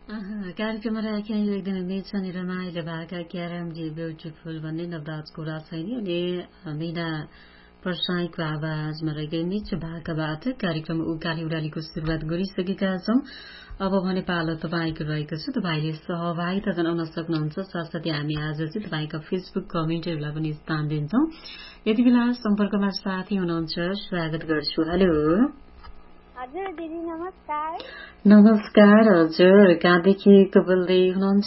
कार्यक्रममा राखेँ एकदमै मेचनी रमाइलो भएका क्यारमजी ब्युटिफुल भन्ने नवराज कुरा छैन अनि मिना प्रसाईको आवाजमा रहेको मिठो भाकाबाट कार्यक्रम उकाली उडालीको सुरुवात गरिसकेका छौं। अब भने पालो तपाईँको रहेको छ। तपाईँले सहभागिता जनाउन सक्नुहुन्छ। साथसाथै हामी आज चाहिँ तपाईँका फेसबुक कमेन्टहरूलाई पनि स्थान दिन्छौं। यति बेला सम्पर्कमा साथी हुनुहुन्छ, स्वागत गर्छु। हेलो हजुर दिदी, नमस्कार। नमस्कार हजुर, कहाँदेखि को बोल्दै हुनुहुन्छ?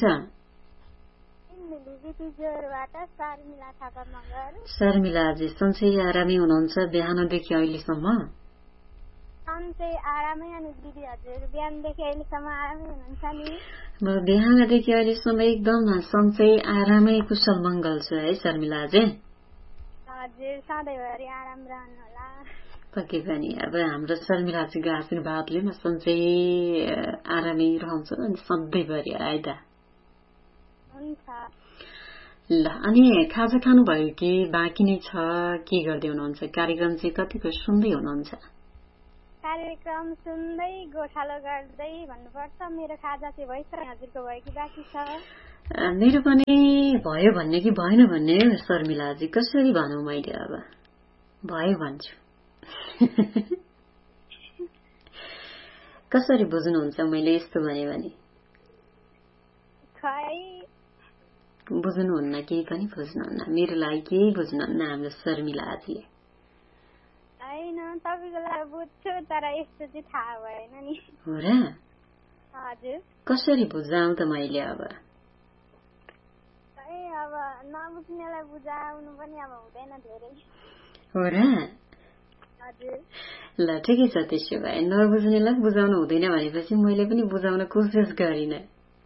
शर्मिलाजी, सन्चै आरामै हुनुहुन्छ बिहानदेखि अहिलेसम्म? सन्चै आरामै अनि दिदी हजुर बिहानदेखि अहिलेसम्म आरामै हुनुहुन्छ नि? म बिहानदेखि अहिलेसम्म एकदम सन्चै आरामै कुशल मङ्गल छु है शर्मिलाजी। हजुर, सधैँभरि आराम रहनु होला। पक्कै पनि अब हाम्रो शर्मिलाजीको आशीर्वादले म सन्चै आरामै रहन्छ अनि सधैँभरि है त। हुन्छ। ल, अनि खाजा खानुभयो कि बाँकी नै छ? के गर्दै हुनुहुन्छ? कार्यक्रम चाहिँ कतिको सुन्दै हुनुहुन्छ? कार्यक्रम सुन्दै गोठालो गर्दै भन्नुपर्छ। मेरो खाजा चाहिँ भइसक्यो, हजुरको भयो कि बाँकी छ? मेरो पनि भयो भन्ने कि भएन भन्ने शर्मिलाजी, कसरी भनौँ मैले? अब भयो भन्छु। कसरी बुझ्नुहुन्छ मैले यस्तो भने? बुझ्नुहुन्न, केही पनि बुझ्नुहुन्न? मेरो लागि केही बुझ्नुहुन्न हाम्रो शर्मिलाजीले? हैन, तपाईको लागि बुझ्छु, तर यस्तो चाहिँ थाहा भएन नि। हो र? हजुर। कसरी बुझाउँ त मैले? अब नबुझ्नेलाई बुझाउनु पनि अब हुँदैन धेरै। हो र? हजुर। ल, ठिकै छ। त्यसो भए नबुझ्नेलाई बुझाउनु हुँदैन भनेपछि मैले पनि बुझाउन कोसिस गरिनँ।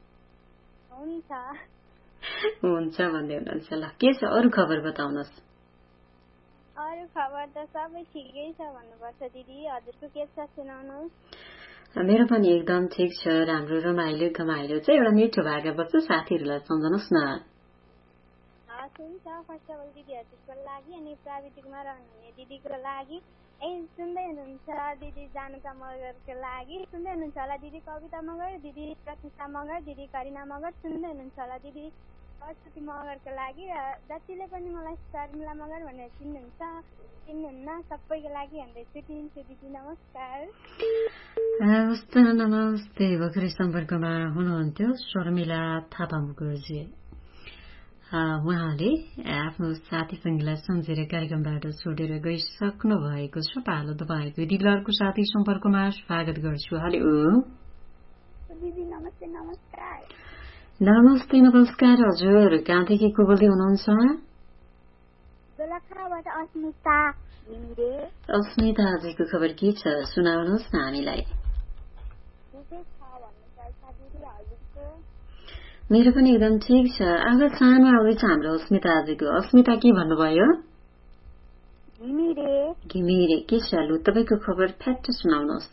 हुन्छ भन्दै हुनुहुन्छ। ल, के छ अरू खबर बताउनुहोस्। अरू खबर त सबै ठिकै छ भन्नुपर्छ दिदी, हजुरको के छ सुनाउनुहोस्। मेरो पनि एकदम ठिक छ, राम्रो रमाइलो घमाइलो छ। एउटा मिठो भाका बच्छ साथीहरूलाई सम्झनुहोस् न। हुन्छ। फर्स्ट अफ अल दिदी हजुरको लागि अनि प्राविधिकमा रहनुहुने दिदीको लागि, सुन्दै हुनुहुन्छ दिदी जानुका मगरको लागि, सुन्दै हुनुहुन्छ होला दिदी कविता मगर, दिदी प्रतिष्ठा मगर, दिदी करिना मगर, सुन्दै हुनुहुन्छ होला दिदी सरस्वती मगरको लागि, र जतिले पनि मलाई शर्मिला मगर भनेर चिन्नुहुन्न सबैको लागि भन्दै छुट्टिन्छु दिदी, नमस्कार। नमस्ते। भर्खरै सम्पर्कमा हुनुहुन्थ्यो शर्मिला थापा मगरजी। उहाँले आफ्नो साथीसँगलाई सम्झेर कार्यक्रमबाट छोडेर गइसक्नु भएको छ। पालो तपाईँको यदि बेलाको साथी सम्पर्कमा स्वागत गर्छु। हेलो दिदी, नमस्ते। नमस्कार। नमस्ते नमस्कार हजुर, कहाँदेखि को बोल्दै हुनुहुन्छ? अस्मिताजीको खबर के छ सुनाउनुहोस् न हामीलाई। मेरो पनि एकदम ठिक छ। आज सानो आउँदैछ हाम्रो अस्मिताजीको। अस्मिता के भन्नुभयो? घिमिरे। के छ लु तपाईँको खबर फ्याक्ट सुनाउनुहोस् त।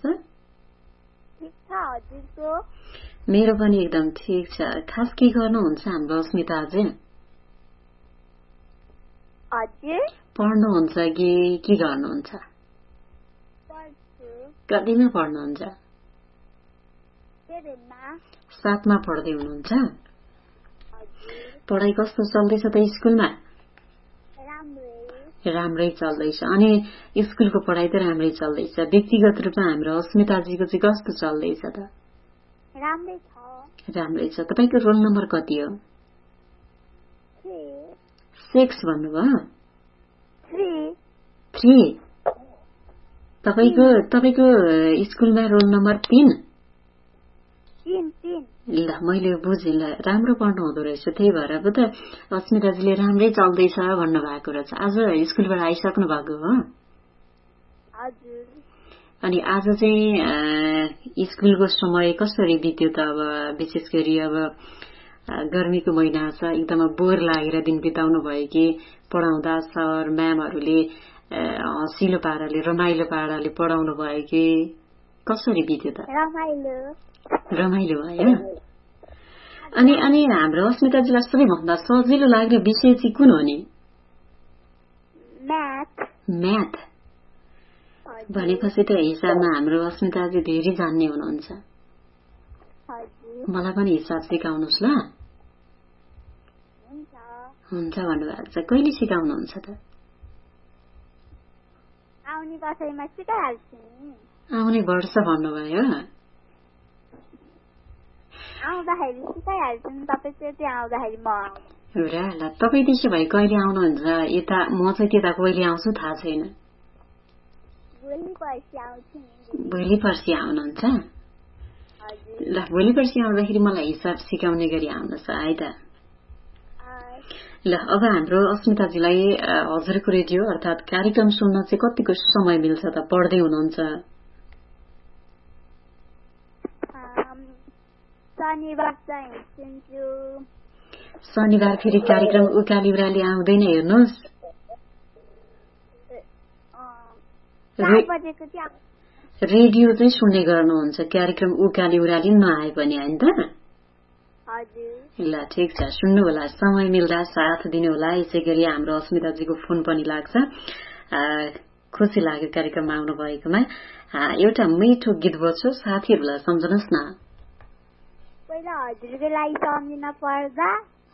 मेरो पनि एकदम ठिक छ। खास के गर्नुहुन्छ हाम्रो अस्मिताजी? पढ्नुहुन्छ कि के गर्नुहुन्छ? कतिमा पढ्नुहुन्छ? 7मा पढ्दै हुनुहुन्छ? पढाइ कस्तो चल्दैछ त स्कुलमा? राम्रै चल्दैछ। अनि स्कुलको पढाइ त राम्रै चल्दैछ। व्यक्तिगत रूपमा हाम्रो अस्मिताजीको चाहिँ कस्तो चल्दैछ त? राम्रै छ। तपाईँको रोल नम्बर कति हो? 6 भन्नुभयो? 3। तपाईँको स्कुलमा रोल नम्बर 3? ल, मैले बुझेँ। ल, राम्रो पढ्नु हुँदो रहेछ, त्यही भएर पो त अस्मिताजीले राम्रै चल्दैछ भन्नुभएको रहेछ। आज स्कुलबाट आइसक्नु भएको हो? अनि आज चाहिँ स्कुलको समय कसरी बित्यो त? अब विशेष गरी अब गर्मीको महिना छ, एकदम बोर लागेर दिन बिताउनु भयो कि पढाउँदा सर म्यामहरूले हँसिलो पाराले रमाइलो पाराले पढाउनु भयो कि कसरी बित्यो त? रमाइलो भयो। अनि हाम्रो अस्मिताजीलाई सबैभन्दा सजिलो लाग्ने विषय चाहिँ कुन हो नि? म्याथ। भनेपछि त हिसाबमा हाम्रो अस्मिताजी धेरै जान्ने हुनुहुन्छ। मलाई पनि हिसाब सिकाउनुहोस् ल। हुन्छ भन्नुभएको छ। कहिले सिकाउनुहुन्छ त? आउने वर्षमा सिकाइहाल्छु नि। आउने वर्ष भन्नुभयो? आउँदाखेरि सिकाइहाल्छु नि, तपाईँ चाहिँ आउँदाखेरि म आउँछु। र ल, तपाईँ त्यसो भए कहिले आउनुहुन्छ यता? म चाहिँ त्यता कहिले आउँछु थाहा छैन। भोलि पर्सि आउनुहुन्छ? ल, भोलि पर्सि आउँदाखेरि मलाई हिसाब सिकाउने गरी आउनुहोस् है त। ल, अब हाम्रो अस्मिताजीलाई हजुरको रेडियो अर्थात कार्यक्रम सुन्न चाहिँ कतिको समय मिल्छ त? पढ्दै हुनुहुन्छ? शनिबार फेरि कार्यक्रम उकाली उराली आउँदैन हेर्नुहोस्। रेडियो चाहिँ सुन्ने गर्नुहुन्छ, कार्यक्रम उकाली उराली नआए पनि होइन त? ल ठिक छ, सुन्नु होला। समय मिल्दा साथ दिनु होला। यसै गरी हाम्रो अस्मिताजीको फोन पनि लाग्छ। खुसी लाग्यो कार्यक्रममा आउनु भएकोमा। एउटा मिठो गीत बज्छु, साथीहरूलाई सम्झनुहोस् न। पहिला हजुरको लागि सम्झिन पर्दा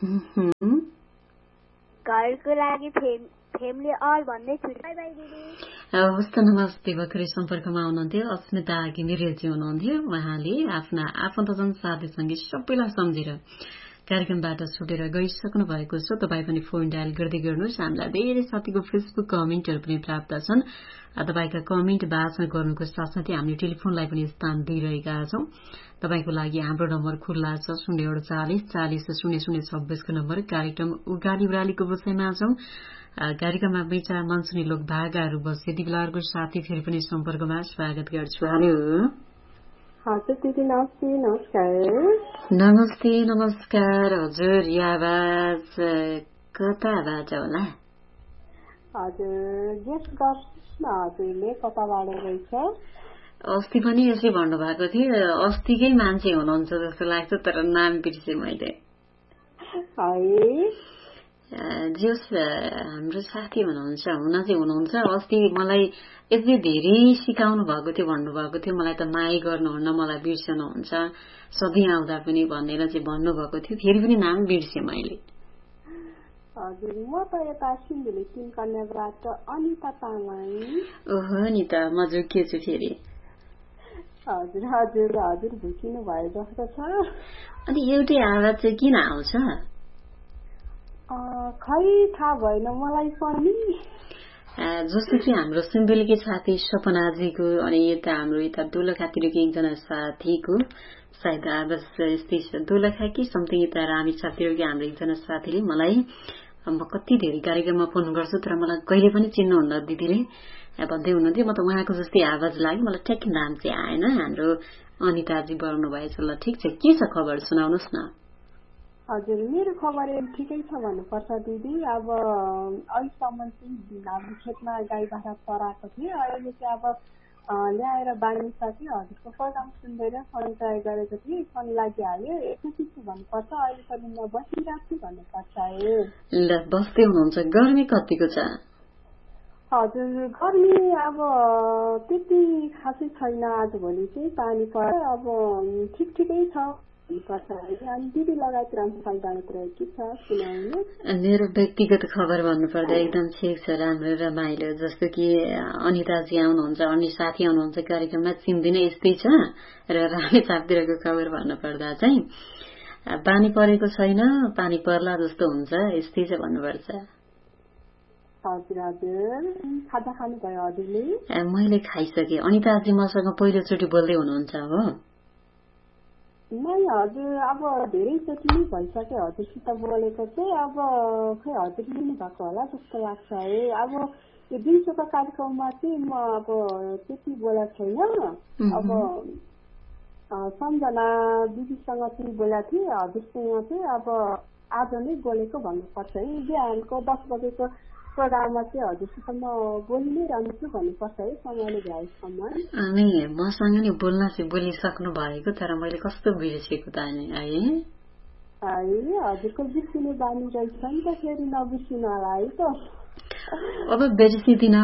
घरको लागि फ्यामिली अल भन्दै छु। बाइ बाइ दिदी। हवस् त, नमस्ते। भर्खरै सम्पर्कमा आउनुहुन्थ्यो अस्मिता घिमिरेजी हुनुहुन्थ्यो। उहाँले आफ्ना आफन्तजन साथीसँगै सबैलाई सम्झेर कार्यक्रमबाट छुटेर गइसक्नु भएको छ। तपाईँ पनि फोन डायल गर्दै गर्नुहोस्। हामीलाई धेरै साथीको फेसबुक कमेन्टहरू पनि प्राप्त छन्। तपाईँका कमेन्ट वाचन गर्नुको साथसाथै हामीले टेलिफोनलाई पनि स्थान दिइरहेका छौं। तपाईको लागि हाम्रो नम्बर खुल्ला छ 048 40 0026 को नम्बर। कार्यक्रम उगाली उरालीको विषयमा छौं। कार्यक्रममा विचार मञ्चनी लोक भागाहरू बस। यति बेला अर्को साथी फेरि पनि सम्पर्कमा स्वागत गर्छु। हेलो। हजुर दिदी, नमस्ते। नमस्कार। नमस्ते नमस्कार। हजुर, यो आवाज कताबाट होला? हजुर, गेस्ट गर्नुहोस् न, हजुरले कताबाट रहेछ? अस्ति पनि यसले भन्नुभएको थियो, अस्तिकै मान्छे हुनुहुन्छ जस्तो लाग्छ, तर नाम बिर्सेँ मैले। जोस् हाम्रो साथी हुनुहुन्छ, हुन चाहिँ हुनुहुन्छ। अस्ति मलाई यति धेरै सिकाउनु भएको थियो, भन्नुभएको थियो मलाई त माया गर्नुहुन्न, मलाई बिर्सनुहुन्छ, सधैँ आउँदा पनि भनेर चाहिँ भन्नुभएको थियो। फेरि पनि नाम बिर्सेँ मैले। हजुर, म त यता सिन्धुली 3 कन्याबाट अनिता तामाङ। ओहो अनिता, म जोकिएछु फेरि। हजुर हजुर हजुर, भुकिनु भयो जस्तो छ। अनि एउटै आवाज चाहिँ किन आउँछ? खै थाहा भएन मलाई पनि। जस्तो कि हाम्रो सिन्धुलीकै साथी सपनाजीको, अनि यता हाम्रो यता दोलखातिरको एकजना साथीको सायद आवाज यस्तै छ। दोलखा कि समथिङ यता रामेछापतिरको हाम्रो एकजना साथीले मलाई, म कति धेरै कार्यक्रममा फोन गर्छु तर मलाई कहिले पनि चिन्नुहुन्न दिदीले भन्दै हुनुहुन्थ्यो। म त उहाँको जस्तै आवाज लाग्यो, मलाई ठ्याक्कै नाम चाहिँ आएन। हाम्रो अनिताजी बोल्नु भएछ। ल ठिक छ, के छ खबर सुनाउनुहोस् न। हजुर, मेरो खबर ठिकै छ भन्नुपर्छ दिदी। अब अहिलेसम्म चाहिँ खेतमा गाई बाख्रा चराएको थिएँ। अहिले चाहिँ अब ल्याएर बाँधिसकेँ। हजुरको प्रोग्राम सुन्दैन फोन ट्राई गरेको थिएँ, फोन लागिहाल्यो। खुसी छु भन्नुपर्छ। अहिले पनि म बसिरहेको छु भन्नुपर्छ। ल, बस्दै हुनुहुन्छ। गर्मी कतिको छ? हजुर, गर्मी अब त्यति खासै छैन। आजभोलि चाहिँ पानी पर्यो, अब ठिकै छ भन्नुपर्छ। अनि दिदी लगायत राम्रोसँग के छ सुनाउनु? मेरो व्यक्तिगत खबर भन्नुपर्दा एकदम ठिक छ, राम्रो रमाइलो। जस्तो कि अनिताजी आउनुहुन्छ, अन्य साथी आउनुहुन्छ कार्यक्रममा, चिन्दिन यस्तै छ। र रामेछापतिरको खबर भन्नुपर्दा चाहिँ पानी परेको छैन, पानी पर्ला जस्तो हुन्छ, यस्तै छ भन्नुपर्छ। हजुर हजुर, खाजा खानुभयो हजुरले? मैले खाइसकेँ। अनिताजी मसँग पहिलोचोटि बोल्दै हुनुहुन्छ हो? नै हजुर, अब धेरैचोटि नै भइसक्यो हजुरसित बोलेको चाहिँ। अब खै हजुर लिनु भएको होला जस्तो लाग्छ है। अब यो दिउँसोको कार्यक्रममा चाहिँ म अब त्यति बोलेको छैन। अब सम्झना दिदीसँग चाहिँ बोलेको थिएँ, हजुरसँग चाहिँ अब आज नै बोलेको भन्नुपर्छ है। बिहानको 10 बजेको प्रोग्राममा चाहिँ हजुरसित म बोलि नै रहन्छु भन्नुपर्छ है, समयले भ्याएसम्म। अनि मसँग नि बोल्न चाहिँ बोलिसक्नु भएको, तर मैले कस्तो बिर्सेको त नि है। हजुरको बिर्सिने बानी रहेछ नि त, फेरि नबिर्सिनु होला है त। अब बिर्सिदिन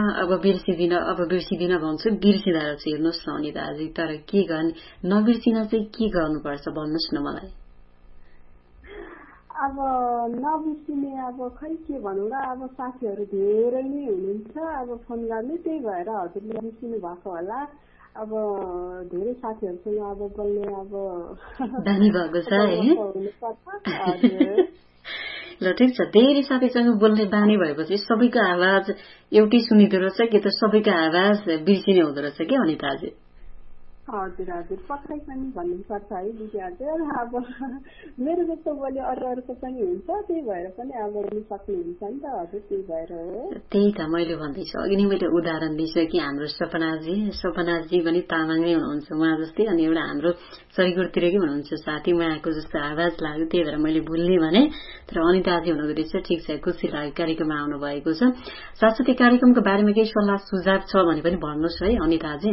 भन्छु बिर्सिँदा रहेछ हेर्नुहोस् न अनिताजी तर के गर्ने नबिर्सिन चाहिँ के गर्नुपर्छ भन्नुहोस् न मलाई अब नबिर्सिने अब खै के भनौँ र अब साथीहरू धेरै नै हुनुहुन्छ अब फोन गर्ने त्यही भएर हजुरले बिर्सिनु भएको होला अब धेरै साथीहरूसँग अब बोल्ने अब बानी भएको छ है ल ठिक छ धेरै साथीसँग बोल्ने बानी भएपछि सबैको आवाज एउटै सुनिदो रहेछ कि त सबैको आवाज बिर्सिने हुँदो रहेछ के अनिताजी हजुर हजुर पक्कै पनि भन्नुपर्छ है दिदी हजुर अब मेरो जस्तो बोली अरूको पनि हुन्छ त्यही भएर पनि अब बोल्नु सक्नुहुन्छ नि त हजुर त्यही भएर हो त्यही त मैले भन्दैछु अघि नै मैले उदाहरण दिइसकेँ हाम्रो सपनाजी पनि तामाङै हुनुहुन्छ उहाँ जस्तै अनि एउटा हाम्रो सरिगुरतिरकै हुनुहुन्छ साथी उहाँको जस्तो आवाज लाग्यो त्यही भएर मैले भुल्ने भने तर अनिताजी हुनुहुँदो रहेछ ठिक छ खुसी लाग्यो कार्यक्रममा आउनु भएको छ साथसाथै कार्यक्रमको बारेमा केही सल्लाह सुझाव छ भने पनि भन्नुहोस् है अनिताजी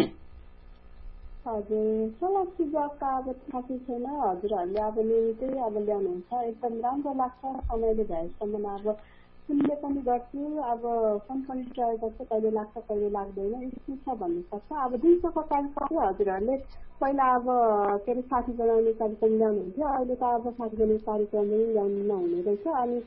हजुर सल्लाह सुझाव त अब थाहा छैन हजुरहरूले अब नियमितै अब ल्याउनुहुन्छ एकदम राम्रो लाग्छ समयले भएसम्म अब सुन्ने पनि गर्छु अब फोन पनि ट्राई गर्छु कहिले लाग्छ कहिले लाग्दैन यस्तो छ भन्नुपर्छ अब दिउँसोको कार्यक्रम हजुरहरूले पहिला अब के अरे साथी बनाउने कार्यक्रम ल्याउनुहुन्थ्यो अहिले त अब साथी बनाउने कार्यक्रमै ल्याउनु नहुने रहेछ अनि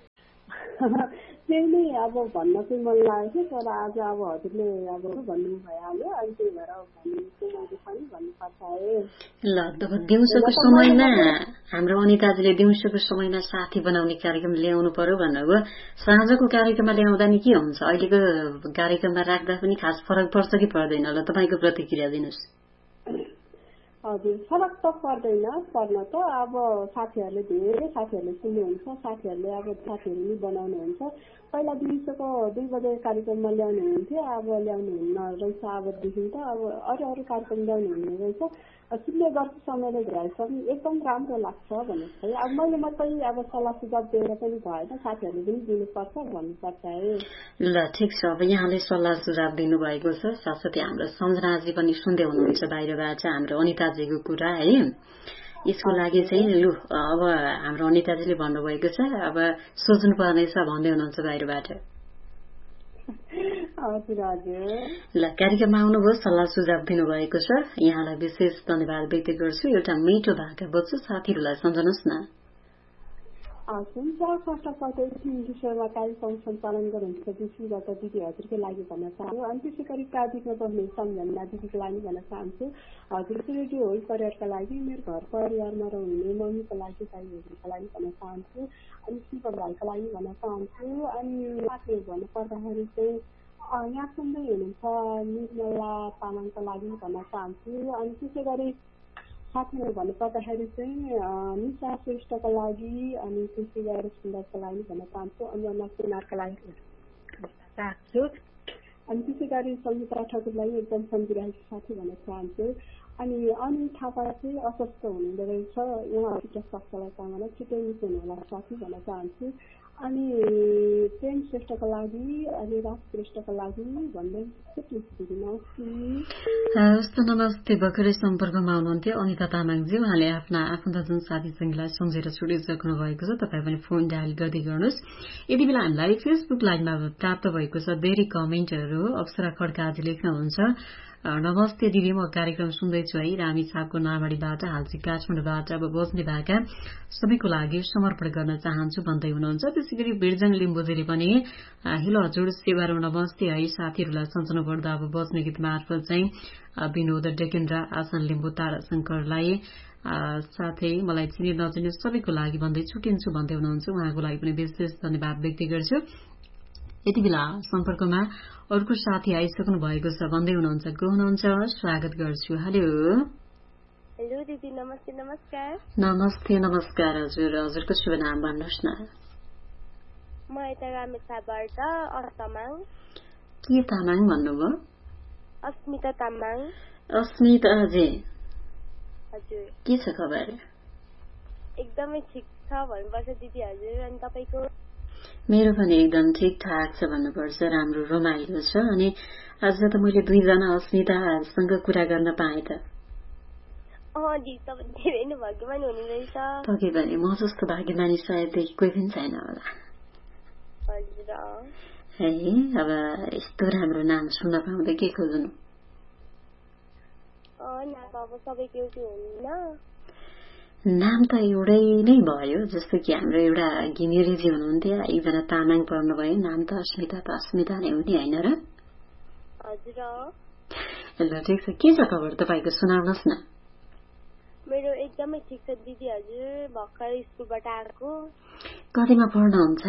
त्यही नै अब भन्न चाहिँ मन लागेको थियो तर आज अब हजुरले अब भन्नु भइहाल्यो अनि त्यही भएर भन्नुपर्छ है ल दिउँसोको समयमा हाम्रो अनिताजीले दिउँसोको समयमा साथी बनाउने कार्यक्रम ल्याउनु पर्यो भन्नुभयो साँझको कार्यक्रममा ल्याउँदा नि के हुन्छ अहिलेको कार्यक्रममा राख्दा पनि खास फरक पर्छ कि पर्दैन ल तपाईँको प्रतिक्रिया दिनुहोस् हजुर फरक त पर्दैन पर्न त अब साथीहरूले धेरै साथीहरूले सुन्नुहुन्छ साथीहरूले अब साथीहरू नि बनाउनुहुन्छ पहिला दिउँसोको 2 बजे कार्यक्रममा ल्याउनुहुन्थ्यो अब ल्याउनुहुन्न रहेछ अबदेखि त अब अरू कार्यक्रम ल्याउनुहुने रहेछ सुन्ने गर्छु समयले भ्याएसम्म एकदम राम्रो लाग्छ भनेको है अब मैले मात्रै अब सल्लाह सुझाव दिएर पनि भएन साथीहरूले पनि दिनुपर्छ भन्नुपर्छ है ल ठिक छ अब यहाँले सल्लाह सुझाव दिनुभएको छ साथसाथै हाम्रो सम्झनाजी पनि सुन्दै हुनुहुन्छ बाहिरबाट हाम्रो अनिताजीको कुरा है यसको लागि चाहिँ लु अब हाम्रो अनिताजीले भन्नुभएको छ अब सोच्नु पर्नेछ भन्दै हुनुहुन्छ बाहिरबाट हजुर हजुर ल कार्यक्रममा आउनुभयो सल्लाह सुझाव दिनुभएको छ यहाँलाई विशेष धन्यवाद व्यक्त गर्छु एउटा मिठो भाका बच्छु साथीहरूलाई सम्झनुहोस् न हुन्छ फर्स्ट अफ अल विषयमा कार्यक्रम सञ्चालन गर्नुहुन्छ विषयबाट दिदी हजुरकै लागि भन्न चाहन्छु अनि त्यसै गरी प्राविधिकमा बस्ने सम्झना दिदीको लागि भन्न चाहन्छु हजुरको रेडियो होल परिवारका लागि मेरो घर परिवारमा रहने मम्मीको लागि दाइहरूको लागि भन्न चाहन्छु अनि शिव भाइको लागि भन्न चाहन्छु अनि साथीहरू भन्नु पर्दाखेरि चाहिँ यहाँ सुन्दै हुनुहुन्छ निर्मला तामाङको लागि भन्न चाहन्छु अनि त्यसै गरी साथीहरू भन्नुपर्दाखेरि चाहिँ निशा श्रेष्ठको लागि अनि त्यसै गरी सुन्दरको लागि भन्न चाहन्छु अन्जना कुमारको लागि चाहन्छु अनि त्यसै गरी सङ्गीता ठाकुरलाई एकदम सम्झिरहेको साथी भन्न चाहन्छु अनि थापा चाहिँ अस्वस्थ हुनुहुँदो रहेछ उहाँ छिटो स्वास्थ्यलाई कामना छिटै निस्कनु होला साथी भन्न चाहन्छु अनि प्रेम श्रेष्ठको लागि अनि राज श्रेष्ठको लागि भन्दै नमस्ते भर्खरै सम्पर्कमा हुनुहुन्थ्यो अनिता तामाङजी उहाँले आफ्ना आफन्तजन साथीसँगलाई सम्झेर छुटिसक्नु भएको छ तपाईँ पनि फोन डायल गर्दै गर्नुहोस् यति बेला हामीलाई फेसबुक लाइभमा प्राप्त भएको छ धेरै कमेन्टहरू अप्सरा खड्काजी लेख्नुहुन्छ नमस्ते दिदी म कार्यक्रम सुन्दैछु है रामी छापको नावाडीबाट हाल चाहिँ काठमाडौँबाट अब बस्ने भएका सबैको लागि समर्पण गर्न चाहन्छु भन्दै हुनुहुन्छ त्यसै गरी बिरजङ लिम्बुजीले पनि हेलो हजुर सेवारो नमस्ते है साथीहरूलाई सम्झनु पर्दा अब बस्ने गीत मार्फत चाहिँ विनोद डेकेन्द्र आसन लिम्बु तारा शंकरलाई साथै मलाई चिने नचिने सबैको लागि भन्दै छुटिन्छु भन्दै हुनुहुन्छ उहाँको लागि पनि विशेष धन्यवाद व्यक्त गर्छु यति बेला सम्पर्कमा अर्को साथी आइसक्नु भएको छ भन्दै हुनुहुन्छ को हुनुहुन्छ स्वागत गर्छु हेलो हेलो दिदी नमस्ते नमस्कार नमस्ते नमस्कार हजुरको शुभ नाम भन्नुहोस् न म यता रामेछापबाट अस्तामाङ के तामाङ भन्नुभयो अस्मिता तामाङ अस्मिता जी हजुर के छ खबर एकदमै ठिक छ भन्नुपर्छ दिदी हजुर अनि तपाईको मेरो पनि एकदम ठिकठाक छ भन्नुपर्छ राम्रो रमाइलो छ अनि आज त मैले 2 जना अस्मितासँग कुरा गर्न पाएँ त धेरै नै भाग्यमानी हुने रहेछ पक्कै पनि म जस्तो भाग्यमानी सायद कोही पनि छैन होला है। अब यस्तो राम्रो नाम सुन्न पाउँदा के खोज्नु? नाम त एउटै नै भयो, जस्तो कि हाम्रो एउटा घिमिरेजी हुनुहुन्थ्यो, एकजना तामाङ पर्नुभयो, नाम त अस्मिता नै हो नि, होइन र? ल ठिक छ, के छ खबर तपाईँको, सुनाउनुहोस् न। मेरो एकदमै ठिक छ दिदी, हजुर भर्खर स्कुलबाट आएको। कतिमा पढ्नुहुन्छ?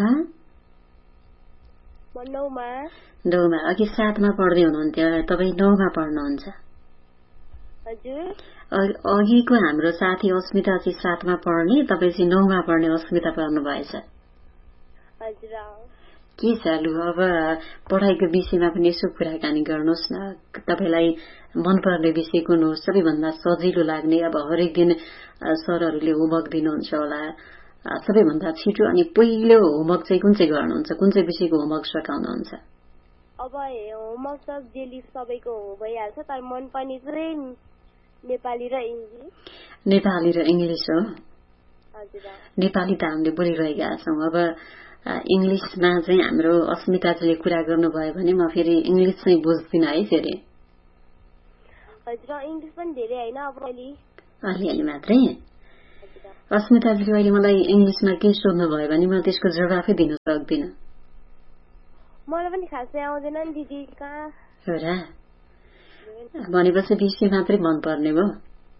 म 9मा। 9मा, अघि 7मा पढ्दै हुनुहुन्थ्यो, तपाईँ 9मा पढ्नुहुन्छ? हजुर। अघिको हाम्रो साथी अस्मिता चाहिँ 7मा पढ्ने, तपाईँ चाहिँ 9मा पढ्ने अस्मिता पर्नु भएछ। हजुर। के छ लु, अब पढाइको विषयमा पनि यसो कुराकानी गर्नुहोस् न। तपाईँलाई मनपर्ने विषय कुन हो, सबैभन्दा सजिलो लाग्ने? अब हरेक दिन सरहरूले होमवर्क दिनुहुन्छ होला, सबैभन्दा छिटो अनि पहिलो होमवर्क चाहिँ कुन चाहिँ गर्नुहुन्छ, कुन चाहिँ विषयको होमवर्क सकाउनुहुन्छ? अब होमवर्क त डेली सबैको भइहाल्छ, तर मनपर्ने चाहिँ नेपाली र इङ्ग्लिस। नेपाली र इङ्ग्लिस हो? हजुर। नेपाली त हामीले बोलिरहेका छौँ, अब इङ्ग्लिसमा चाहिँ हाम्रो अस्मिताजीले कुरा गर्नुभयो भने म फेरि इङ्ग्लिस चाहिँ बुझ्दिनँ है फेरि। हजुर, इङ्ग्लिस पनि धेरै होइन, अब अलिअलि मात्रै। अस्मिताजीले अहिले मलाई इङ्ग्लिसमा के सोध्नुभयो भने म त्यसको जवाफै दिन सक्दिनँ। मलाई पनि खासै आउँदैन नि दिदी, कहाँ हो र? भनेपछि विषय मात्रै मनपर्ने भयो।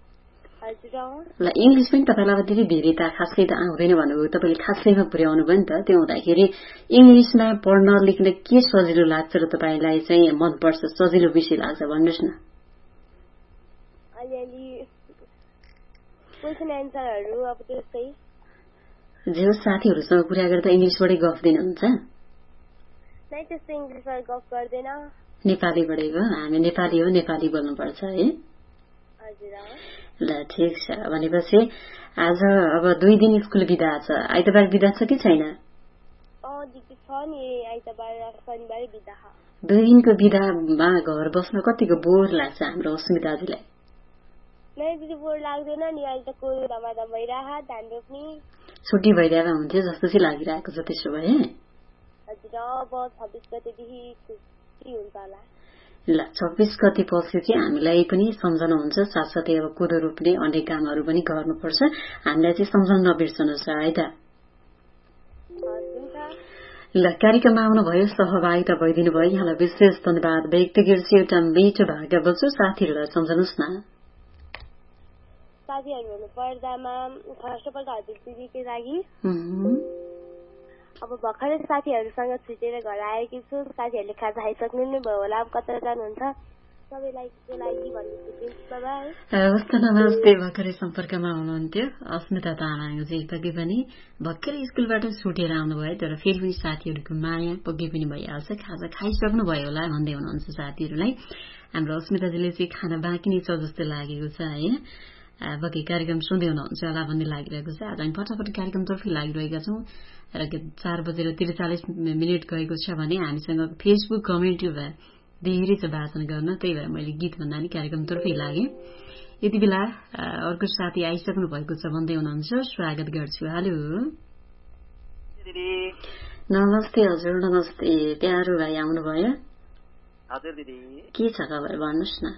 ल इङ्ग्लिस पनि तपाईँलाई अब दिदी धेरै त खासै त आउँदैन भन्नुभयो, तपाईँले खासैमा पुर्याउनु भयो नि त। त्यो हुँदाखेरि इङ्ग्लिसमा पढ्न लेख्न के सजिलो लाग्छ र तपाईँलाई चाहिँ मनपर्छ, सजिलो विषय लाग्छ भन्नुहोस् न। जे साथीहरूसँग कुरा गर्दा इङ्ग्लिसबाटै गफ दिनुहुन्छ? नेपालीबाटै भयो? हामी नेपाली हो, नेपाली बोल्नुपर्छ है। ल ठिक छ, भनेपछि आज अब 2 दिन स्कुल बिदा छ, आइतबार बिदा छ कि छैन? 2 दिनको बिदामा घर बस्न कतिको बोर लाग्छ हाम्रो अस्मिताजीलाई? छुट्टी भइदिएर हुन्थ्यो जस्तो चाहिँ लागिरहेको छ, त्यसो भए? ल 26 गते पछि चाहिँ हामीलाई पनि सम्झनुहुन्छ, साथसाथै अब कोदो रोप्ने अन्य कामहरू पनि गर्नुपर्छ, हामीलाई चाहिँ सम्झाउन नबिर्सनुहोस् है त। ल कार्यक्रममा आउनुभयो, सहभागिता भइदिनु भयो, यहाँलाई विशेष धन्यवाद व्यक्त गर्छु। एउटा मिठो भाका बोल्छु, साथीहरूलाई सम्झनुहोस् न। साथीहरू हुनु पर्दामा फर्स्ट अफ अल त हजुर दिदीकै लागि, अब भर्खरै साथीहरूसँग छुटेर घर आएकी छु, साथीहरूले खाजा खाइसक्नु नै भयो होला, अब कता जानुहुन्छ, सबैलाईको लागि हवस् त, नमस्ते। भर्खरै सम्पर्कमा हुनुहुन्थ्यो अस्मिता तामाङजी, पक्कै पनि भर्खरै स्कुलबाट छुटेर आउनुभयो, तर फेरि पनि साथीहरूको माया पक्कै पनि भइहाल्छ, खाजा खाइसक्नु भयो होला भन्दै हुनुहुन्छ साथीहरूलाई। हाम्रो अस्मिताजीले चाहिँ खाना बाँकी नै छ जस्तो लागेको छ है, बाँकी कार्यक्रम सुन्दै हुनुहुन्छ होला भन्ने लागिरहेको छ। आज हामी फटाफट कार्यक्रमतर्फै लागिरहेका छौँ र 4:43 गएको छ भने हामीसँग फेसबुक कमेन्ट धेरै छ वाचन गर्न, त्यही भएर मैले गीत भन्दा नि कार्यक्रमतर्फै लागे। यति बेला अर्को साथी आइसक्नु भएको छ भन्दै हुनुहुन्छ, स्वागत गर्छु। हेलो नमस्ते। हजुर नमस्ते, प्यारो भाइ आउनुभयो। हजुर दिदी, के छ खबर भन्नुहोस् न।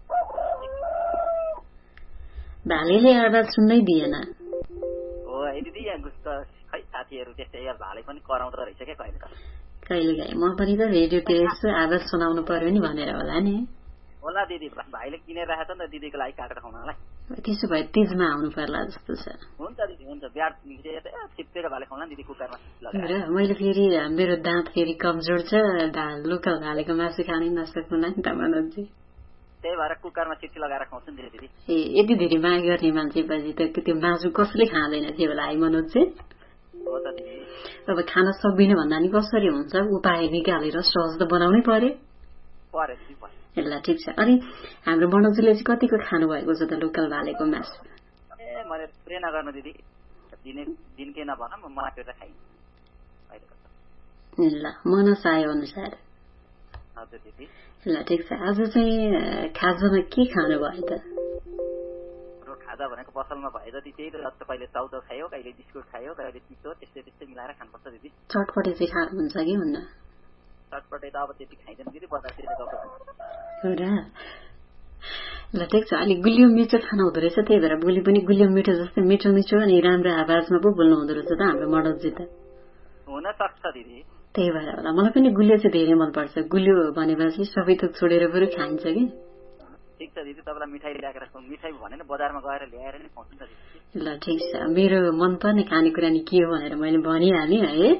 भालेले आवाज सुन्नै दिएन। हो है दिदी, यहाँ खै साथीहरू त्यस्तै भाले पनि कराउँदो रहेछ क्या कहिले त। कहिलेकाहीँ म पनि त रेडियोतिर यसो आवाज सुनाउनु पर्यो नि भनेर होला नि। होला दिदी, भाइले किनेर राखेको छ नि त दिदीको लागि काटेर खुवाउनलाई। त्यसो भए तिजमा आउनु पर्ला जस्तो छ। हुन्छ दिदी, हुन्छ। बिहार छिप्पेर भाले खुवाउला नि दिदी, कुकरमा र मैले फेरि मेरो दाँत फेरि कमजोर छ, लोकल भालेको मासु खानै नसक्नुला नि त मनोजी, त्यही भएर कुकरमा सिटी लगाएर खुवाउँछु नि दिदी। ए यति धेरै माग गर्ने मान्छेपछि त त्यो मासु कसले खाँदैन थियो होला है मनोज चाहिँ। हो त दिदी, अब खान सक्दिनँ भन्दा नि कसरी हुन्छ, उपाय निकालेर सहज त बनाउनै पर्यो। ल ठिक छ। अनि हाम्रो मनोजीले चाहिँ कतिको खानु भएको छ त लोकल भालेको मासु? ए मैले प्रे नगर्नु दिदी, दिन के नभन म माकेर खाइ। ल मनसाय अनुसार। हजुर दिदी। ल ठिक छ। आज चाहिँ खाजामा के खानु भयो त? खाजा भनेको पसलमा भयो जति त्यही त, कहिले चाउचाउ खायो, कहिले बिस्कुट खायो, कहिले चिसो, त्यस्तै मिलाएर खानुपर्छ दिदी। चटपटे चाहिँ खानुहुन्छ कि हुन्न? चटपटै त अब त्यति खाइदैन दिदी बजारतिर गएको हो र ल ठिक छ अलिक गुलियो मिठो खानु हुँदो रहेछ त्यही भएर बोली पनि गुलियो मिठो जस्तै मिठो मिठो अनि राम्रो आवाजमा पो बोल्नु हुँदो रहेछ त हाम्रो मडलजी त हुन सक्छ दिदी त्यही भएर होला मलाई पनि गुलियो चाहिँ धेरै मनपर्छ गुलियो भनेपछि सबै थोक छोडेर पनि खाइन्छ कि ठिक छ दिदी तपाईँलाई मिठाई ल्याएर मिठाई भने बजारमा गएर ल्याएर नै खुवाउँछु नि त दिदी ल ठिक छ मेरो मनपर्ने खानेकुरा नि के हो भनेर मैले भनिहालेँ है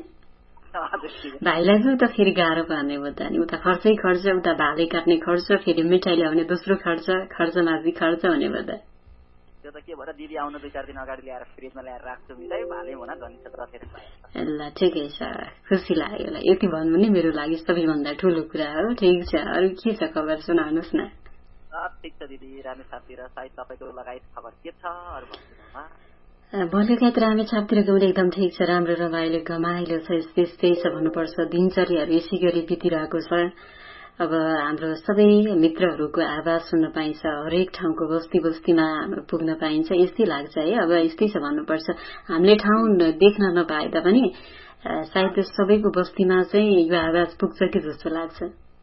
भाइलाई चाहिँ उता फेरि गाह्रो पर्ने हो त अनि उता खर्चै खर्च उता भाले काट्ने खर्च फेरि मिठाई ल्याउने दोस्रो खर्च माथि खर्च हुने भयो त त्यो त के भएर दिदी आउनु 2-4 दिन अगाडि ल्याएर फ्रिजमा ल्याएर राख्छु मिठाई भाले हुन झन् रखेर ल ठिकै छ खुसी लाग्यो ल यति भन्नु नि मेरो लागि सबैभन्दा ठुलो कुरा हो ठिक छ अरू के छ खबर सुनाउनुहोस् न ठिक छ दिदी रामेछापतिर सायद तपाईँको लगायत खबर के छ अरू भन्नुहोस् भोलिकायत रामेछापतिरको पनि एकदम ठिक छ राम्रो रमाइलो घमाइलो छ त्यस्तै छ भन्नुपर्छ दिनचर्याहरू यसै गरी बितिरहेको छ अब हाम्रो सबै मित्रहरूको आवाज सुन्न पाइन्छ हरेक ठाउँको बस्ती बस्तीमा पुग्न पाइन्छ यस्तै लाग्छ है अब यस्तै छ भन्नुपर्छ हामीले ठाउँ देख्न नपाए तापनि सायद सबैको बस्तीमा चाहिँ यो आवाज पुग्छ कि जस्तो लाग्छ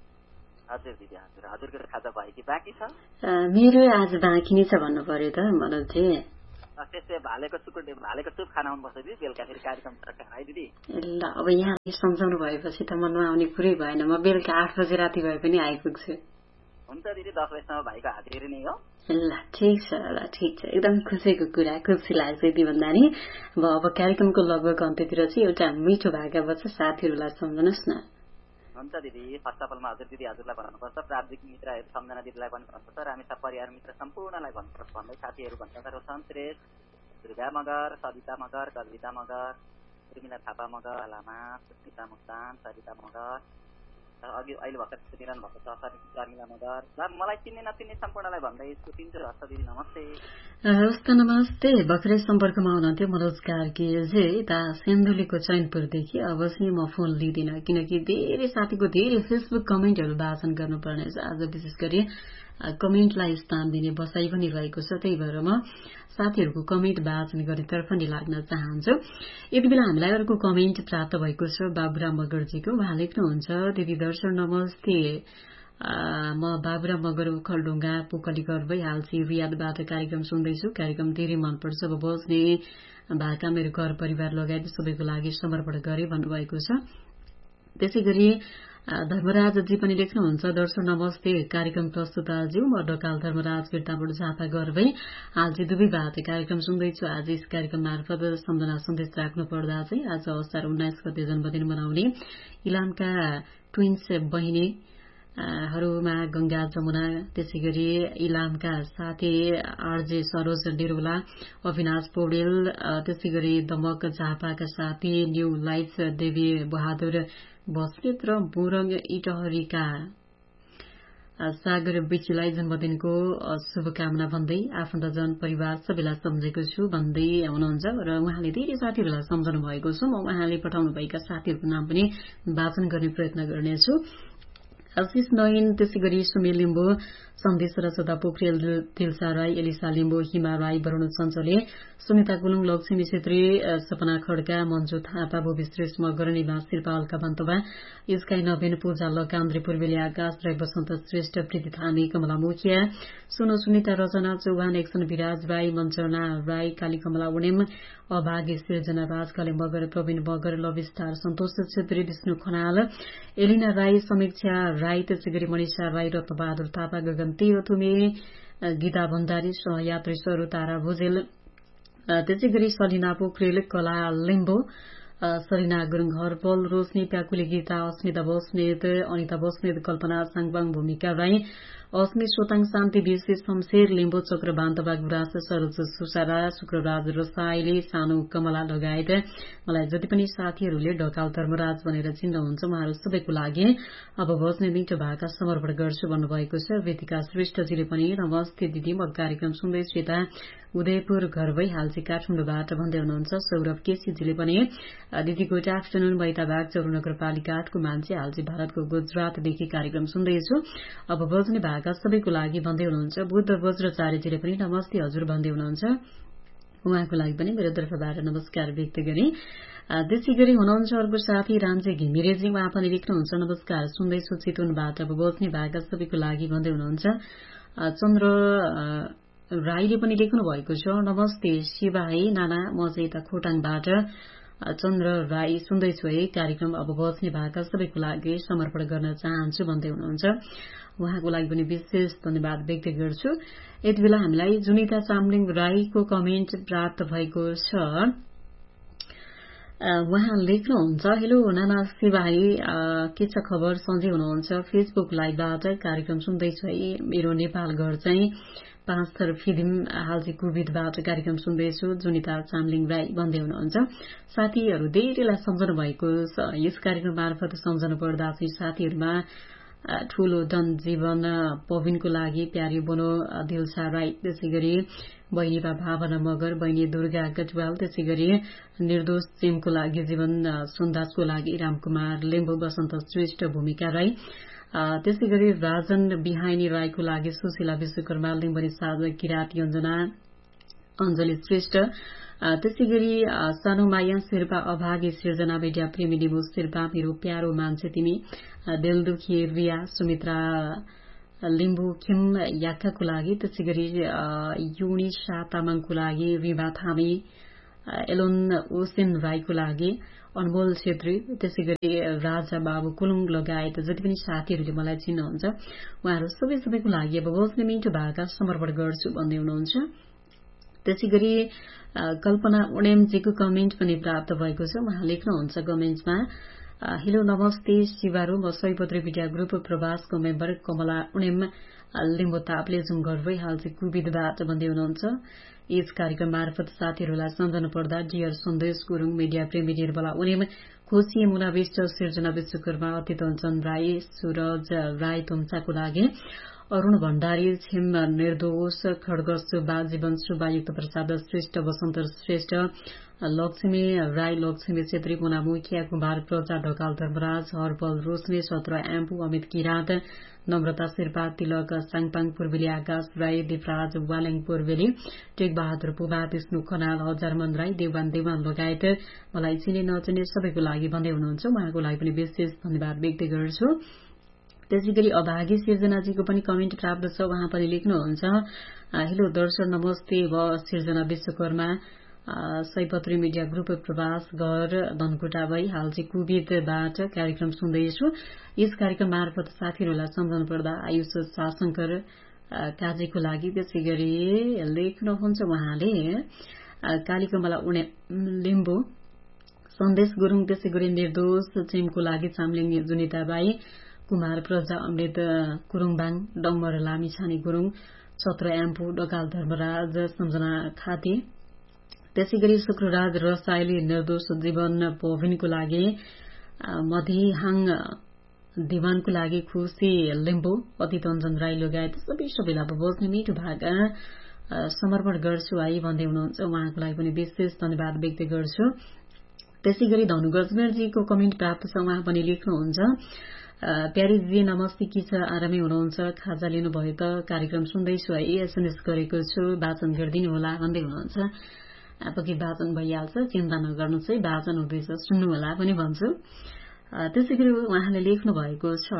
हजुर दिदी हजुर हजुरको खाजा भयो कि बाँकी छ मेरो आज बाँकी नै छ भन्नु पर्यो त मलाई चाहिँ त्यसै भालेको सुप खान आउनुपर्छ दिदी बेलुका फेरि कार्यक्रम है दिदी ल अब यहाँले सम्झाउनु भएपछि त म नआउने कुरै भएन म बेलुका 8 बजे राति भए पनि आइपुग्छु हुन्छ दिदी 10 बजेसम्म भाइको हाजिरी नै हो ल ठिक छ एकदम खुसीको कुरा खुसी लाग्छ यति भन्दा नि अब कार्यक्रमको लगभग अन्त्यतिर चाहिँ एउटा मिठो भाका बच्छ साथीहरूलाई सम्झनुहोस् न हुन्छ दिदी फर्स्ट अफ अलमा हजुर दिदी हजुरलाई भन्नुपर्छ प्राविधिक मित्रहरू सम्झना दिदीलाई पनि भन्नुपर्छ रामेछाप परिवार मित्र सम्पूर्णलाई भन्नुपर्छ भन्दै साथीहरू भन्दा रोशन श्रेष्ठ दुर्गा मगर सविता मगर कविता मगर उर्मिला थापा मगर लामा सुस्मिता मुक्तान सरिता मगर अघि अहिले भर्खर सुनिरहनु भएको छ शर्मिला मगर मलाई चिन्ने नचिन्ने सम्पूर्णलाई भन्दै सुटिन्छु हस्त दिदी नमस्ते हस्त नमस्ते भर्खरै सम्पर्कमा हुनुहुन्थ्यो मनोज कार्कीजी यता सेन्धुलीको चैनपुरदेखि अब चाहिँ म फोन लिँदिन किनकि धेरै साथीको धेरै फेसबुक कमेन्टहरू वाचन गर्नुपर्नेछ आज विशेष गरी कमेन्टलाई स्थान दिने बसाइ पनि रहेको छ त्यही भएर म साथीहरूको कमेन्ट वाचन गर्नेतर्फ नि लाग्न चाहन्छु यति बेला हामीलाई अर्को कमेन्ट प्राप्त भएको छ बाबुराम मगरजीको उहाँ लेख्नुहुन्छ दिदी दर्शन नमस्ते म बाबुराम मगर खलढुङ्गा पोखलीघर भइहाल्छु रियादबाट कार्यक्रम सुन्दैछु कार्यक्रम धेरै मनपर्छ अब बस्ने भाका मेरो घर परिवार लगायत सबैको लागि समर्पण गरे भन्नुभएको छ त्यसै गरी धर्मराजजी पनि लेख्नुहुन्छ दर्शन नमस्ते कार्यक्रम प्रस्तुताज्यू म ढकाल धर्मराज गिर्ताबाट झापा घर भई आज दुवैबाट कार्यक्रम सुन्दैछु आज यस कार्यक्रम मार्फत सम्झना सन्देश राख्नु पर्दा चाहिँ आज असार 19 गते जन्मदिन मनाउने इलामका ट्विन्स बहिनीहरूमा गंगा जमुना त्यसै गरी इलामका साथी आरजे सरोज डेरोला अविनाश पौडेल त्यसै गरी दमक झापाका साथी न्यू लाइफ देवी बहादुर बस्नेत र बुरङ इटहरीका सागर बिचीलाई जन्मदिनको शुभकामना भन्दै आफन्तजन परिवार सबैलाई सम्झेको छु भन्दै हुनुहुन्छ र उहाँले धेरै साथीहरूलाई सम्झाउनु भएको छ म उहाँले पठाउनु भएका साथीहरूको नाम पनि वाचन गर्ने प्रयत्न गर्नेछु आशिष नयन त्यसै गरी सुमेल लिम्बू सन्देश रसदा पोखरेल दिलसा राई एलिसा लिम्बू हिमा राई वरुण चञ्चले सुनिता गुलुङ लक्ष्मी छेत्री सपना खड्का मन्जु थापा भूवि श्रेष्ठ मगर निवास शिल्पालका बन्तवा स्काई नवीन पूजा लकान्द्री पूर्वेली आकाश राई वसन्त श्रेष्ठ प्रीति थामी कमला मुखिया सुनो सुनिता रचना चौहान एकसन विराज राई मञ्चना राई काली कमला उडेम अभागी सृजना राजकाले मगर प्रवीण मगर लभ स्टार सन्तोष छेत्री विष्णु खनाल एलिना राई समीक्षा राई त्यसै गरी मनिषा राई रत्नबहादुर थापा गगन तेह्रथुमे गीता भण्डारी सहयात्री सरू तारा भुजेल त्यसै गरी सलिना पोखरेल कला लिम्बू सरिना गुरुङ हरपल रोशनी प्याकुली गीता अस्मिता बस्नेत अनिता बस्नेत कल्पना साङबाङ भूमिका राई अस्मी सोताङ शान्ति विशे शमशेर लिम्बू चक्र बान्तवा गुराँस सरोज सुसारा शुक्रराज रसाइली सानो कमला लगायत मलाई जति पनि साथीहरूले ढकाल धर्मराज भनेर चिन्नुहुन्छ उहाँहरू सबैको लागि अब बस्ने मिठो भाका समर्पण गर्छु भन्नुभएको छ वेदिका श्रेष्ठजीले पनि नमस्ते दिदी म कार्यक्रम सुन्दैछु यता उदयपुर घर भई हालची काठमाडौँबाट भन्दै हुनुहुन्छ सौरभ केसीजीले पनि दिदी गुड आफ्टरनुन बैता बाग चौर नगरपालिका 8 को मान्छे हालची भारतको गुजरातदेखि कार्यक्रम सुन्दैछु अब बज्ने भाका सबैको लागि भन्दै हुनुहुन्छ बुद्ध वज्रचार्यजीले पनि नमस्ते हजुर भन्दै हुनुहुन्छ उहाँको लागि पनि मेरो तर्फबाट नमस्कार व्यक्त गरे। त्यसै गरी हुनुहुन्छ अर्को साथी रामजी घिमिरेजी, उहाँ पनि लेख्नुहुन्छ नमस्कार, सुन्दैछु चितवनबाट बस्ने भएका सबैको लागि भन्दै हुनुहुन्छ। चन्द्र राईले पनि लेख्नु भएको छ नमस्ते शिवाही नाना, म चाहिँ यता खोटाङबाट चन्द्र राई सुन्दैछु है कार्यक्रम, अब बस्ने भएका सबैको लागि समर्पण गर्न चाहन्छु भन्दै हुनुहुन्छ। उहाँको लागि पनि विशेष धन्यवाद व्यक्त गर्छु। यति बेला हामीलाई जुनिता चामलिङ राईको कमेन्ट प्राप्त भएको छ। उहाँ लेख्नुहुन्छ हेलो नाना शिवाही, के छ खबर, सन्चै हुनुहुन्छ? फेसबुक लाइभबाट कार्यक्रम सुन्दैछु है, मेरो नेपाल घर चाहिँ 5 थर फिदिम, हाल चाहिँ कोभिडबाट कार्यक्रम सुन्दैछु, जुनिता चामलिङ राई भन्दै हुनुहुन्छ। साथीहरू धेरैलाई सम्झनु भएको छ यस कार्यक्रम मार्फत। सम्झनु पर्दा चाहिँ साथीहरूमा ठूलो डन जीवन पविनको लागि प्यारी बोनो दिलसा राई, त्यसै गरी बहिनी भावना मगर, बहिनी दुर्गा गजवाल, त्यसै गरी निर्दोष चिमको लागि जीवन सुन्दासको लागि रामकुमार लिम्बू, वसन्त श्रेष्ठ, भूमिका राई, त्यसै गरी राजन बिहानी राईको लागि सुशीला विश्वकर्मा, लिम्बनी साझा किरात योजना, अञ्जली श्रेष्ठ, त्यसै गरी सानो माया शेर्पा, अभागी सिर्जना, मिडिया प्रेमी निमु शेर्पा, मेरो प्यारो मान्छे तिमी, दिलदुखी रिया, सुमित्रा लिम्बू खिम याक्काको लागि, त्यसै गरी युनिसा तामाङको लागि, रिमा थामी, एलोन ओसेन राईको लागि, अनमोल छेत्री, त्यसै गरी राजा बाबु कुलुङ लगायत जति पनि साथीहरूले मलाई चिन्नुहुन्छ उहाँहरू सबैको लागि अब बस्ने मिठो भाका समर्पण गर्छु भन्दै हुनुहुन्छ। त्यसै गरी कल्पना उडेमजीको कमेन्ट पनि प्राप्त भएको छ। उहाँ लेख्नुहुन्छ कमेन्टमा हेलो नमस्ते शिवारू, म सयपत्री media group प्रवासको member Kamala उडेम Limbu तापले जुन गर्दै हाल चाहिँ कोभिडबाट भन्दै हुनुहुन्छ। यस कार्यक्रम मार्फत साथीहरूलाई सम्झनु पर्दा डियर सन्देश गुरुङ, मिडिया प्रेमी निर्मला उडेम, खुशी मुना विष्ट, सिर्जना विश्वकर्मा, अतित अञ्चन राई, सूरज राई तुम्चाको लागि, अरूण भण्डारी, छिम निर्दोष, खड्ग सुब्बा, जीवन सुब्बा, युक्त प्रसाद श्रेष्ठ, वसन्त श्रेष्ठ, लक्ष्मी राई, लक्ष्मी छेत्री, मुना मुखिया, कुमार प्रजा, ढकाल धर्मराज, हरपल रोशनी, सत्र एम्पू, अमित किराँत, नम्रता शेर्पा, तिलक साङपाङ पूर्वेली, आकाश राई, दिपराज वालेङ पूर्वेली, टेक बहादुर पुबा, विष्णु खनाल, हजारमन राई, देवान देवान लगायत मलाई चिने नचिने सबैको लागि भन्दै हुनुहुन्छ। उहाँको लागि पनि विशेष धन्यवाद व्यक्त गर्छु। त्यसै गरी अभागी सिर्जनाजीको पनि कमेन्ट प्राप्त छ। उहाँ पनि लेख्नुहुन्छ हेलो दर्शन नमस्ते, व सिर्जना विश्वकर्मा, सयपत्री मिडिया ग्रुप प्रवास घर धनकुटा भई हाल चाहिँ कोभिडबाट कार्यक्रम सुन्दैछु। यस कार्यक्रम मार्फत साथीहरूलाई सम्झनु पर्दा आयुष शासनकर काजीको लागि, त्यसै गरी लेख्नुहुन्छ उहाँले कालीकमला उडे लिम्बू, सन्देश गुरुङ, त्यसै गरी निर्दोष चिमको लागि चामलिङ जुनिता बाई, कुमार प्रजा, अमृत कुरुङबाङ, डम्बर लामी छाने गुरुङ, छत्र एम्पू, डकाल धर्मराज, सम्झना खाती, त्यसै गरी शुक्रराज रसाइली, निर्दोष जीवन पविनको लागि, मधिहाङ दिवानको लागि, खुशी लिम्बू, अतित अञ्जन राई लगायत सबैलाई बस्ने मिठो भाका समर्पण गर्छु है भन्दै हुनुहुन्छ। उहाँको लागि पनि विशेष धन्यवाद व्यक्त गर्छु। त्यसै गरी धनु गजमेरजीको कमेन्ट प्राप्त छ। उहाँ पनि लेख्नुहुन्छ प्यारीजी नमस्ते, के छ, आरामै हुनुहुन्छ? खाजा लिनुभयो त? कार्यक्रम सुन्दैछु है, एसएमएस गरेको छु, वाचन गरिदिनु होला भन्दै हुनुहुन्छ। पक्कै वाचन भइहाल्छ, चिन्ता नगर्नु चाहिँ, वाचन हुँदैछ, सुन्नु होला पनि भन्छु। त्यसै गरी उहाँले लेख्नु भएको छ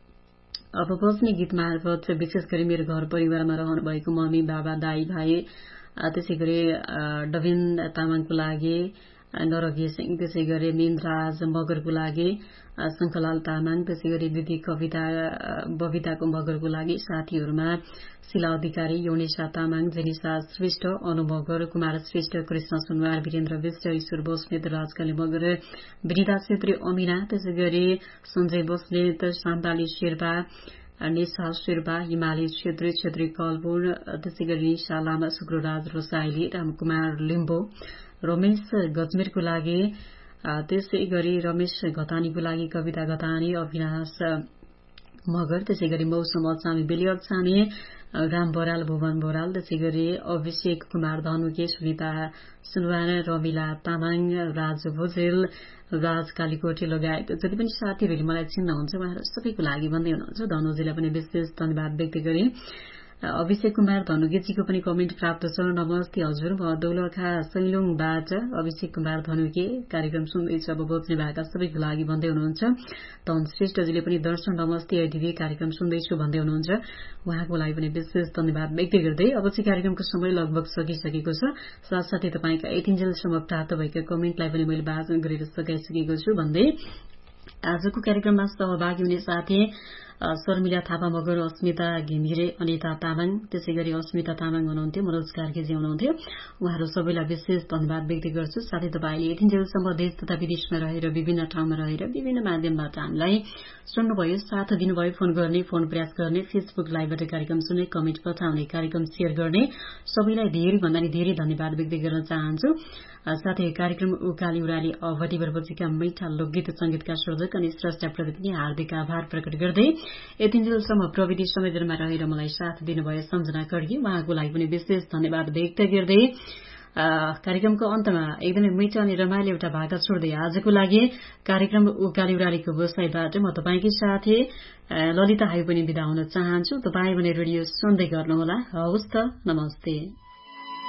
अब बस्ने गीत मार्फत विशेष गरी मेरो घर परिवारमा रहनु भएको मम्मी बाबा दाई भाइ, त्यसै गरी डबिन तामाङको लागि, नरघी सिंह, त्यसै गरी निन्द्राज मगरको लागि, शङ्खलाल तामाङ, त्यसै गरी दिदी कविता बबिताको मगरको लागि, साथीहरूमा शिला अधिकारी, योनिसा तामाङ, जेनिसा श्रेष्ठ, अनु मगर, कुमार श्रेष्ठ, कृष्ण सुनवार, वीरेन्द्र विष्ट, ईश्वर बस्नेत, राजकाली मगर, विनिता छेत्री, अमिना, त्यसै गरी सञ्जय बस्नेत, शान्ताली शेर्पा, निशा शेर्पा, हिमाली छेत्री, छेत्री कलपुर, त्यसै गरी निशा लामा, शुक्रराज रसाइली, रामकुमार लिम्बू, रमेश गजमेरको लागि, त्यसै गरी रमेश घतानीको लागि, कविता घतानी, अविनाश मगर, त्यसै गरी मौसम अचामी, बेलियर छाने, राम बराल, भुवन बराल, त्यसै गरी अभिषेक कुमार धनुके, सुनिता सुनवार, रमिला तामाङ, राज भोजेल, राज कालीकोटी लगायत जति पनि साथीहरूले मलाई चिन्नुहुन्छ उहाँहरू सबैको लागि भन्दै हुनुहुन्छ। धनुजीलाई पनि विशेष धन्यवाद व्यक्त गरे। अभिषेक कुमार धनुकेजीको पनि कमेन्ट प्राप्त छ। नमस्ते हजुर, म दौलखा सैलुङबाट अभिषेक कुमार धनुके कार्यक्रम सुन्दैछु, अब बच्ने भएका सबैको लागि भन्दै हुनुहुन्छ। धन श्रेष्ठजीले पनि दर्शन नमस्ते दिदी कार्यक्रम सुन्दैछु भन्दै हुनुहुन्छ। उहाँको लागि पनि विशेष धन्यवाद व्यक्त गर्दै अब चाहिँ कार्यक्रमको समय लगभग सकिसकेको छ। साथसाथै तपाईँका यतिन्जेलसम्म प्राप्त भएका कमेन्टलाई पनि मैले वाचन गरेर सकाइसकेको छु भन्दै आजको कार्यक्रममा सहभागी हुने साथी शर्मिला थापा मगर, अस्मिता घिमिरे, अनिता तामाङ, त्यसै गरी अस्मिता तामाङ हुनुहुन्थ्यो, मनोज कार्कीजी हुनुहुन्थ्यो। उहाँहरू सबैलाई विशेष धन्यवाद व्यक्त गर्छु। साथै तपाईँले यतिन्जेलसम्म देश तथा विदेशमा रहेर विभिन्न ठाउँमा रहेर विभिन्न माध्यमबाट हामीलाई सुन्नुभयो, साथ दिनुभयो, फोन गर्ने, फोन प्रयास गर्ने, फेसबुक लाइभबाट कार्यक्रम सुन्ने, कमेन्ट पठाउने, कार्यक्रम शेयर गर्ने सबैलाई धेरै भन्दा नि धेरै धन्यवाद व्यक्त गर्न चाहन्छु। साथै कार्यक्रम उकाली उराली अवधिभरपछिका मैठा लोकगीत संगीतका सर्जक अनि स्रष्टाप्रति पनि हार्दिक आभार प्रकट गर्दै यतिन्जेलसम्म प्रविधि संयोजनमा रहेर मलाई साथ दिनुभयो सम्झना कर्की, उहाँको लागि पनि विशेष धन्यवाद व्यक्त गर्दै कार्यक्रमको अन्तमा एकदमै मिठो अनि रमाइलो एउटा भाका छोड्दै आजको लागि कार्यक्रम उकाली उरालीको व्यवसायबाट म तपाईँकै साथी ललिता हाई पनि बिदा हुन चाहन्छु। तपाईँ भने रेडियो सुन्दै गर्नुहोला। हवस् त, नमस्ते।